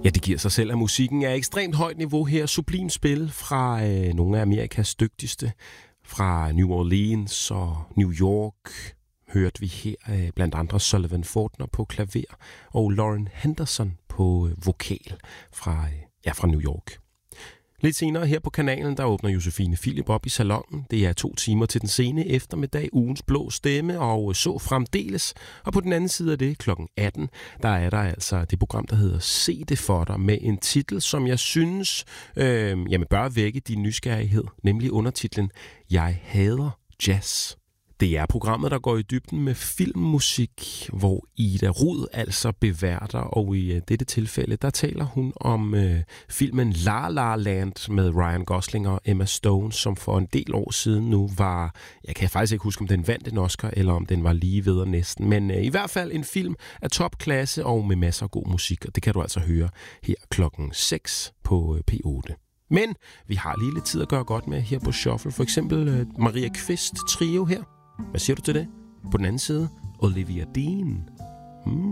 Ja, det giver sig selv, at musikken er ekstremt højt niveau her. Sublim spil fra nogle af Amerikas dygtigste. Fra New Orleans og New York hørte vi her blandt andre Sullivan Fortner på klaver og Lauren Henderson på vokal fra New York. Lidt senere her på kanalen, der åbner Josefine Philip op i salonen. Det er 2 timer til den sene eftermiddag, ugens blå stemme og så fremdeles. Og på den anden side af det, kl. 18, der er der altså det program, der hedder Se det for dig, med en titel, som jeg synes bør vække din nysgerrighed, nemlig undertitlen Jeg hader jazz. Det er programmet, der går i dybden med filmmusik, hvor Ida Rud altså beværter, og i dette tilfælde, der taler hun om filmen La La Land med Ryan Gosling og Emma Stone, som for en del år siden nu var, jeg kan faktisk ikke huske, om den vandt en Oscar, eller om den var lige ved og næsten, men i hvert fald en film af topklasse og med masser af god musik, og det kan du altså høre her klokken 6 på P8. Men vi har lige lidt tid at gøre godt med her på Shuffle, for eksempel Maria Kvist trio her. Hvad siger du til det? På den anden side, Olivia Dean.